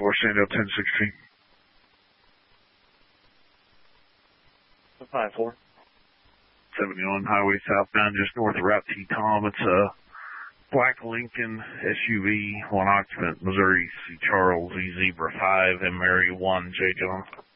Sandale 1016. 5-4. 71 Highway southbound, just north of Route T, Tom. It's a black Lincoln SUV, one occupant, Missouri C. Charles, E. Zebra 5, and Mary 1, J. John.